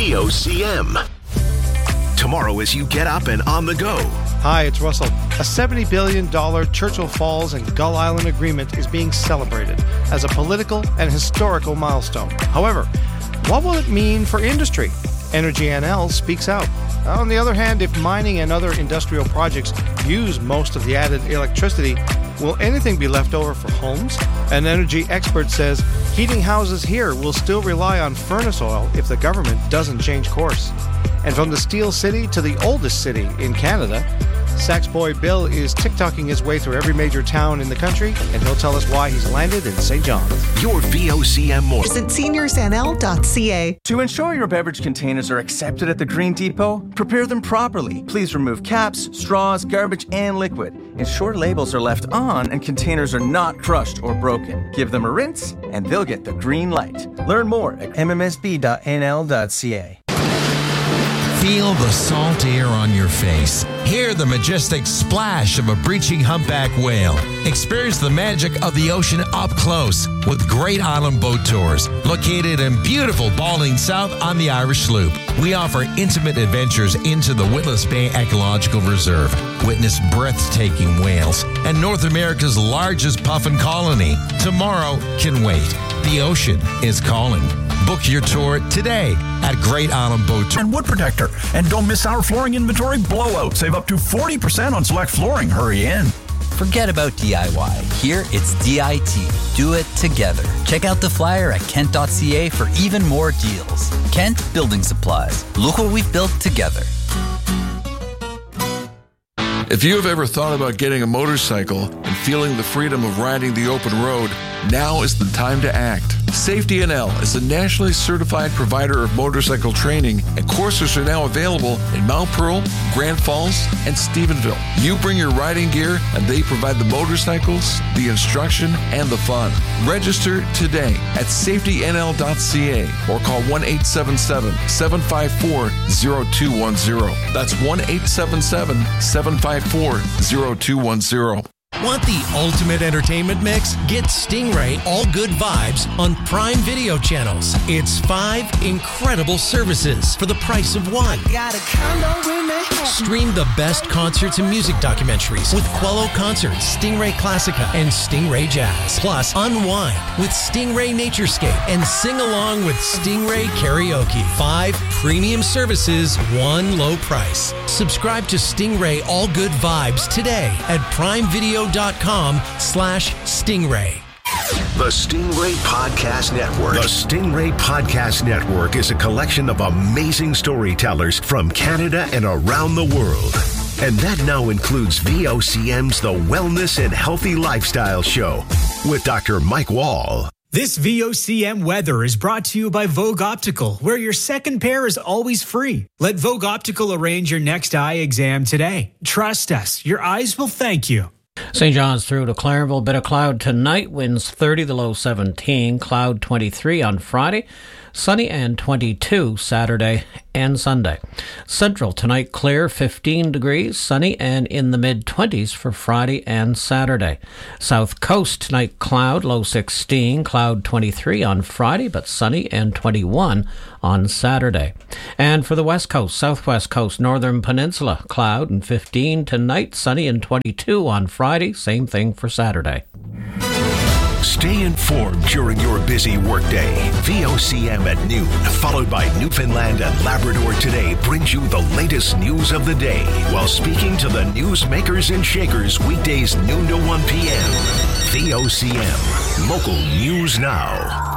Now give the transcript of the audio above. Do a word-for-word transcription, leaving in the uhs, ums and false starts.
V O C M. Tomorrow as you get up and on the go. Hi, it's Russell. A seventy billion dollars Churchill Falls and Gull Island agreement is being celebrated as a political and historical milestone. However, what will it mean for industry? Energy N L speaks out. On the other hand, if mining and other industrial projects use most of the added electricity, will anything be left over for homes? An energy expert says heating houses here will still rely on furnace oil if the government doesn't change course. And from the Steel City to the oldest city in Canada, Sax boy Bill is TikToking his way through every major town in the country, and he'll tell us why he's landed in Saint John's. Your V O C M more. Visit seniors N L dot C A. To ensure your beverage containers are accepted at the Green Depot, prepare them properly. Please remove caps, straws, garbage, and liquid. Ensure labels are left on and containers are not crushed or broken. Give them a rinse, and they'll get the green light. Learn more at m m s b dot n l dot c a. Feel the salt air on your face. Hear the majestic splash of a breaching humpback whale. Experience the magic of the ocean up close with Great Island Boat Tours, located in beautiful Balding South on the Irish Sloop. We offer intimate adventures into the Witless Bay Ecological Reserve. Witness breathtaking whales and North America's largest puffin colony. Tomorrow can wait. The ocean is calling. Book your tour today at Great Island Boat Tour. And Wood Protector. And don't miss our flooring inventory blowout. Save up to forty percent on select flooring. Hurry in. Forget about D I Y. Here it's D I T. Do it together. Check out the flyer at kent dot c a for even more deals. Kent Building Supplies. Look what we've built together. If you have ever thought about getting a motorcycle and feeling the freedom of riding the open road, now is the time to act. Safety N L is a nationally certified provider of motorcycle training, and courses are now available in Mount Pearl, Grand Falls, and Stephenville. You bring your riding gear, and they provide the motorcycles, the instruction, and the fun. Register today at safety n l dot c a or call one eight seven seven, seven five four, zero two one zero. That's one eight seven seven, seven five four, zero two one zero. Want the ultimate entertainment mix? Get Stingray All Good Vibes on Prime Video channels. It's five incredible services for the price of one. Got a condo in Manhattan. Stream the best concerts and music documentaries with Quello Concerts, Stingray Classica, and Stingray Jazz. Plus, unwind with Stingray Naturescape and sing along with Stingray Karaoke. Five premium services, one low price. Subscribe to Stingray All Good Vibes today at Prime Video dot com slash Stingray. The Stingray Podcast Network. The Stingray Podcast Network is a collection of amazing storytellers from Canada and around the world. And that now includes V O C M's The Wellness and Healthy Lifestyle Show with Doctor Mike Wall. This V O C M weather is brought to you by Vogue Optical, where your second pair is always free. Let Vogue Optical arrange your next eye exam today. Trust us, your eyes will thank you. Saint John's through to Clarenville. Bit of cloud tonight. Winds thirty, the low seventeen. Cloud twenty-three on Friday. Sunny and twenty-two Saturday and Sunday. Central tonight clear, fifteen degrees, sunny and in the mid-twenties for Friday and Saturday. South Coast tonight cloud, low sixteen, cloud twenty-three on Friday, but sunny and twenty-one on Saturday. And for the West Coast, Southwest Coast, Northern Peninsula, cloud and fifteen tonight, sunny and twenty-two on Friday, same thing for Saturday. Stay informed during your busy workday. V O C M at noon, followed by Newfoundland and Labrador Today, brings you the latest news of the day while speaking to the newsmakers and shakers weekdays noon to one p.m. V O C M, local news now.